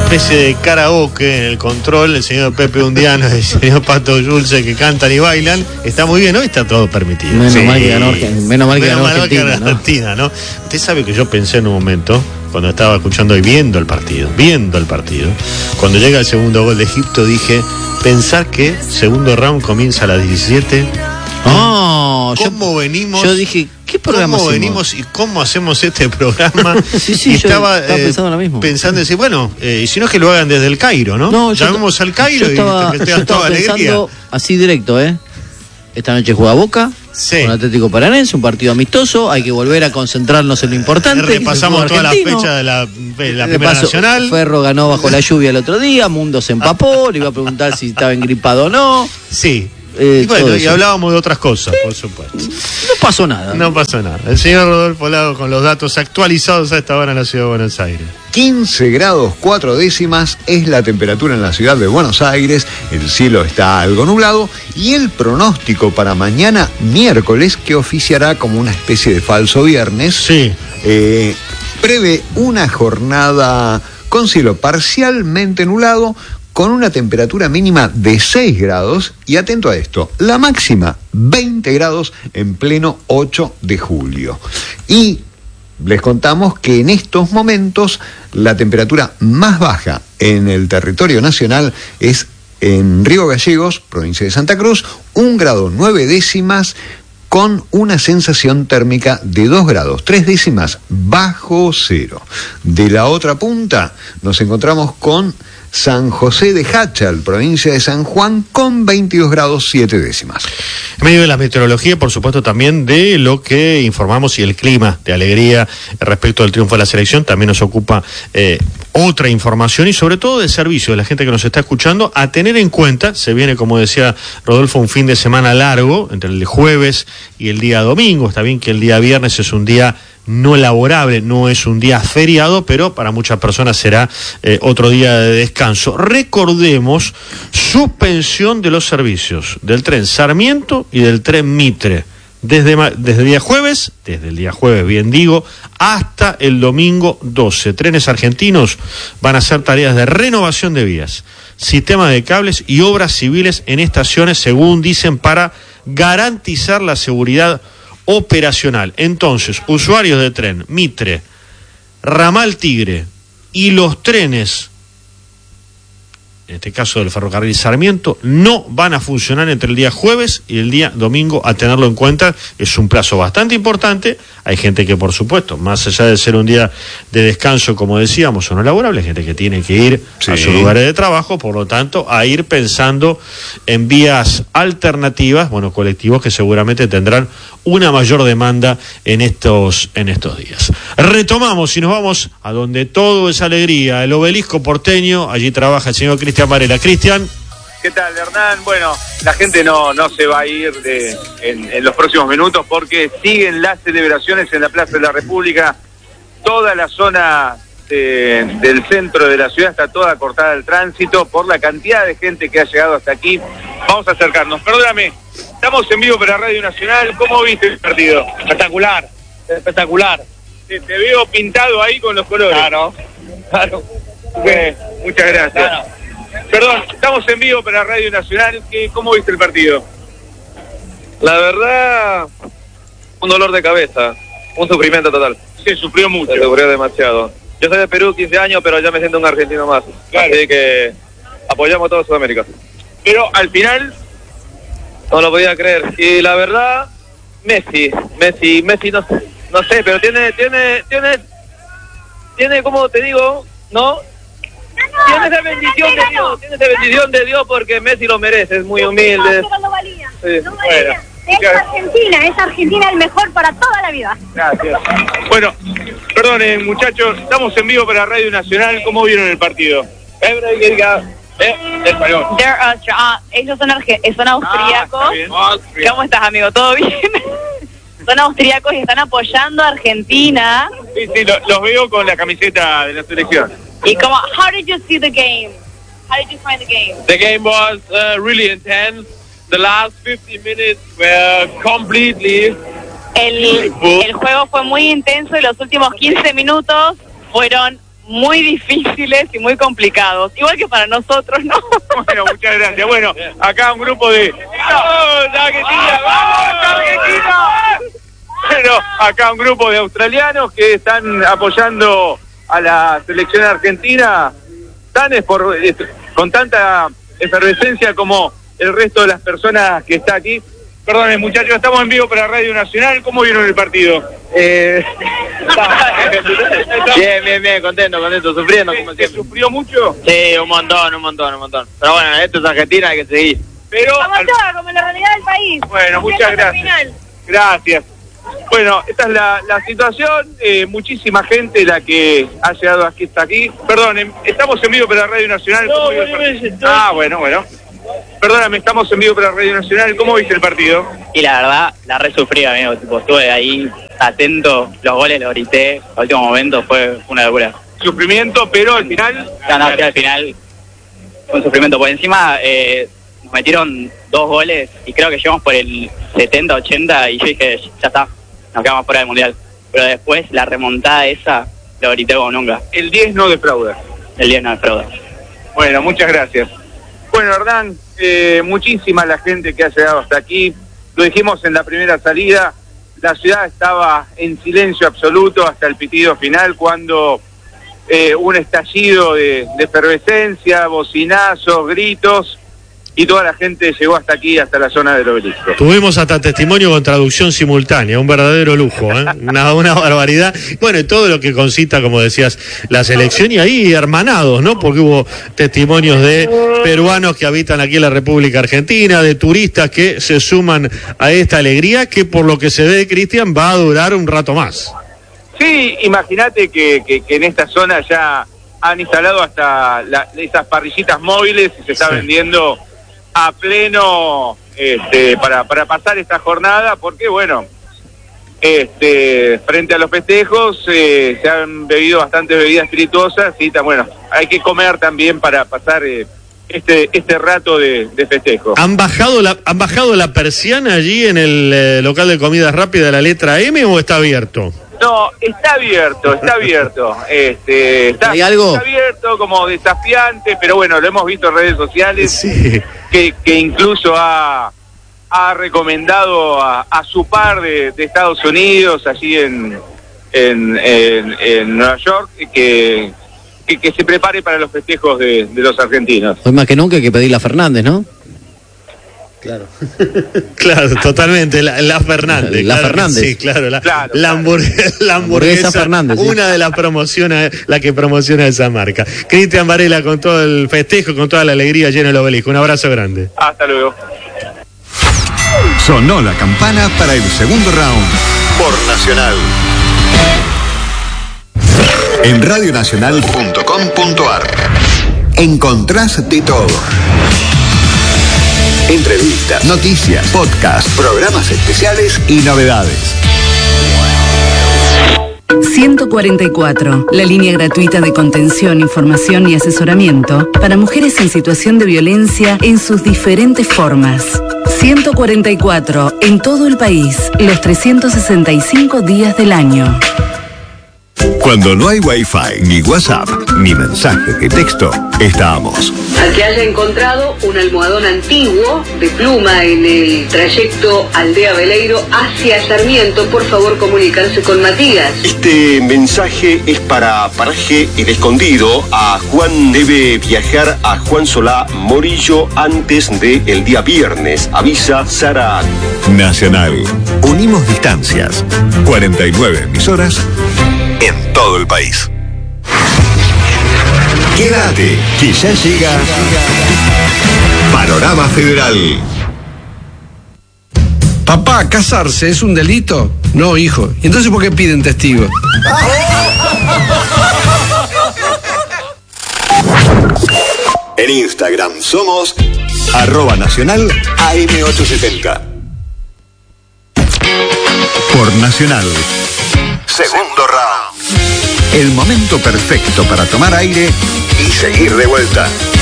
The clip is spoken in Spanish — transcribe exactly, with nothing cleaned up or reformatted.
especie de karaoke en el control, el señor Pepe Undiano y el señor Pato Yulce, que cantan y bailan. Está muy bien, hoy está todo permitido. Menos sí. mal que ganó Argentina, menos mal que ganó Argentina, que ganó Argentina, ¿no? Usted sabe que yo pensé en un momento, cuando estaba escuchando y viendo el partido, viendo el partido, cuando llega el segundo gol de Egipto, dije, pensar que segundo round comienza a las diecisiete. Oh, ¿Cómo yo, venimos? Yo dije, ¿qué programa ¿Cómo hacemos? venimos y cómo hacemos este programa? sí, sí, y yo estaba, estaba eh, pensando lo mismo. Pensando en decir, bueno, eh, y si no es que lo hagan desde el Cairo, ¿no? No, llamemos al Cairo yo estaba, y que yo tengan estaba toda pensando alegría. así directo, ¿eh? Esta noche juega Boca, sí. con Atlético Paranaense, un partido amistoso, hay que volver a concentrarnos en lo importante. Repasamos todas las fechas de la, de la Primera paso, Nacional. Ferro ganó bajo la lluvia el otro día, Mundo se empapó, le iba a preguntar si estaba engripado o no. Sí. Eh, y bueno, y hablábamos de otras cosas, sí, por supuesto. No pasó nada. No pasó nada. El señor Rodolfo Lago con los datos actualizados a esta hora en la ciudad de Buenos Aires. quince grados cuatro décimas es la temperatura en la ciudad de Buenos Aires. El cielo está algo nublado y el pronóstico para mañana miércoles, que oficiará como una especie de falso viernes, sí. eh, prevé una jornada con cielo parcialmente nublado, con una temperatura mínima de seis grados, y atento a esto, la máxima veinte grados en pleno ocho de julio. Y les contamos que en estos momentos la temperatura más baja en el territorio nacional es en Río Gallegos, provincia de Santa Cruz, un grado nueve décimas, con una sensación térmica de dos grados, tres décimas bajo cero. De la otra punta nos encontramos con San José de Jáchal, provincia de San Juan, con veintidós grados siete décimas. En medio de la meteorología, por supuesto, también de lo que informamos y el clima de alegría respecto al triunfo de la selección, también nos ocupa eh, otra información y sobre todo de servicio de la gente que nos está escuchando, a tener en cuenta. Se viene, como decía Rodolfo, un fin de semana largo, entre el jueves y el día domingo. Está bien que el día viernes es un día no laborable, no es un día feriado, pero para muchas personas será eh, otro día de descanso. Recordemos, suspensión de los servicios del tren Sarmiento y del tren Mitre, desde, desde el día jueves, desde el día jueves, bien digo, hasta el domingo doce. Trenes Argentinos van a hacer tareas de renovación de vías, sistema de cables y obras civiles en estaciones, según dicen, para garantizar la seguridad operacional. Entonces, usuarios de tren Mitre, Ramal Tigre y los trenes, en este caso del ferrocarril Sarmiento, no van a funcionar entre el día jueves y el día domingo, a tenerlo en cuenta. Es un plazo bastante importante. Hay gente que, por supuesto, más allá de ser un día de descanso, como decíamos, o no laborable, hay gente que tiene que ir sí. a sus lugares de trabajo, por lo tanto, a ir pensando en vías alternativas, bueno, colectivos que seguramente tendrán una mayor demanda en estos, en estos días. Retomamos y nos vamos a donde todo es alegría, el Obelisco porteño. Allí trabaja el señor Cristian Varela. Cristian. ¿Qué tal, Hernán? Bueno, la gente no, no se va a ir de, en, en los próximos minutos, porque siguen las celebraciones en la Plaza de la República. Toda la zona de, del centro de la ciudad está toda cortada al tránsito por la cantidad de gente que ha llegado hasta aquí. Vamos a acercarnos. Perdóname, estamos en vivo para Radio Nacional. ¿Cómo viste el partido? Espectacular, espectacular. Te, te veo pintado ahí con los colores. Claro, claro. Okay, muchas gracias. Claro. Perdón, estamos en vivo para Radio Nacional. ¿Cómo viste el partido? La verdad, un dolor de cabeza, un sufrimiento total. Se sufrió mucho. Se sufrió demasiado. Yo soy de Perú, quince años, pero ya me siento un argentino más. Claro. Así que apoyamos a toda Sudamérica. Pero al final no lo podía creer. Y la verdad, Messi, Messi, Messi, no, no sé, pero tiene, tiene, tiene, tiene, como te digo, ¿no? Tiene esa bendición de Dios, tiene esa bendición de Dios, porque Messi lo merece, es muy humilde. No, no valía, sí. no valía. Es Argentina, es Argentina el mejor para toda la vida. Gracias. Bueno, perdón, muchachos, estamos en vivo para Radio Nacional. ¿Cómo vieron el partido? Eh, español. Uh, ellos son, arge- son austríacos. Ah, ¿Cómo estás, amigo? ¿Todo bien? Son austríacos y están apoyando a Argentina. Sí, sí, lo, los veo con la camiseta de la selección. Y como, how did you see the game? How did you find the game? The game was uh, really intense. The last fifty minutes were completely El, el juego fue muy intenso y los últimos quince minutos fueron muy difíciles y muy complicados, igual que para nosotros, ¿no? Bueno, muchas gracias. Bueno, acá un grupo de... ¡Vamos, Argentina! ¡Vamos, Argentina! Bueno, acá un grupo de australianos que están apoyando a la selección argentina, tan es por, es, con tanta efervescencia como el resto de las personas que está aquí. Perdón, muchachos, estamos en vivo para Radio Nacional. ¿Cómo vieron el partido? Eh... bien, bien, bien, contento, contento, sufriendo. Como ¿Se sufrió mucho? Sí, un montón, un montón, un montón. Pero bueno, esto es Argentina, hay que seguir. Pero... Como toda, como la realidad del país. Bueno, muchas gracias. Gracias. Bueno, esta es la, la situación, eh, muchísima gente la que ha llegado aquí, hasta aquí. Perdón, em, estamos en vivo para Radio Nacional. No, vio el ah, bueno, bueno. Perdóname, estamos en vivo para Radio Nacional. ¿Cómo viste el partido? Y la verdad, la re sufrí, amigo. Tipo, estuve ahí atento, los goles los grité. Al último momento fue una locura. Sufrimiento, pero al final... No, no, al final fue un sufrimiento. Por encima eh, nos metieron dos goles y creo que llegamos por el setenta ochenta y yo dije, ya está, nos quedamos fuera del Mundial. Pero después la remontada esa lo grité como nunca. El diez no defrauda. El diez no defrauda. Bueno, muchas gracias. Bueno, Hernán, eh, muchísima la gente que ha llegado hasta aquí. Lo dijimos en la primera salida, la ciudad estaba en silencio absoluto hasta el pitido final, cuando eh, un estallido de, de efervescencia, bocinazos, gritos, y toda la gente llegó hasta aquí, hasta la zona del obelisco. Tuvimos hasta testimonio con traducción simultánea, un verdadero lujo, ¿eh? una, una barbaridad. Bueno, y todo lo que concita, como decías, la selección, y ahí hermanados, ¿no? Porque hubo testimonios de peruanos que habitan aquí en la República Argentina, de turistas que se suman a esta alegría que, por lo que se ve, Cristian, va a durar un rato más. Sí, imagínate que, que, que en esta zona ya han instalado hasta la, esas parrillitas móviles y se está sí. vendiendo a pleno este, para, para pasar esta jornada, porque bueno, este, frente a los festejos eh, se han bebido bastantes bebidas espirituosas y bueno, hay que comer también para pasar eh, este este rato de, de festejo. ¿Han bajado la han bajado la persiana allí en el eh, local de comidas rápidas, la letra M, o está abierto? No, está abierto, está abierto. Este, está, ¿Hay algo? Está abierto como desafiante, pero bueno, lo hemos visto en redes sociales, sí. que, que incluso ha, ha recomendado a, a su par de, de Estados Unidos, allí en, en, en, en Nueva York, que, que, que se prepare para los festejos de, de los argentinos. Hoy más que nunca hay que pedirle a Fernández, ¿no? Claro. Claro, totalmente, la, la Fernández. La claro Fernández. Sí, claro, la, claro, la, hamburguesa, claro. la hamburguesa Fernández, una sí. de las promociona, la que promociona esa marca. Cristian Varela con todo el festejo, con toda la alegría lleno el obelisco. Un abrazo grande. Hasta luego. Sonó la campana para el segundo round por Nacional. En radio nacional punto com punto ar encontrás de todo. Entrevistas, noticias, podcasts, programas especiales y novedades. ciento cuarenta y cuatro, la línea gratuita de contención, información y asesoramiento para mujeres en situación de violencia en sus diferentes formas. ciento cuarenta y cuatro, en todo el país, los trescientos sesenta y cinco días del año. Cuando no hay Wi-Fi, ni WhatsApp, ni mensaje de texto, estamos. Al que haya encontrado un almohadón antiguo de pluma en el trayecto Aldea Veleiro hacia Sarmiento, por favor comunicarse con Matías. Este mensaje es para Paraje El Escondido. A Juan debe viajar a Juan Solá Morillo antes del día viernes. Avisa Sara. Nacional. Unimos distancias. cuarenta y nueve emisoras en todo el país. Quédate, que ya llega Panorama Federal. Papá, ¿casarse es un delito? No, hijo. ¿Y entonces por qué piden testigos? En Instagram somos arroba nacional A M ochocientos setenta. Por Nacional. Segundo round. El momento perfecto para tomar aire y seguir de vuelta.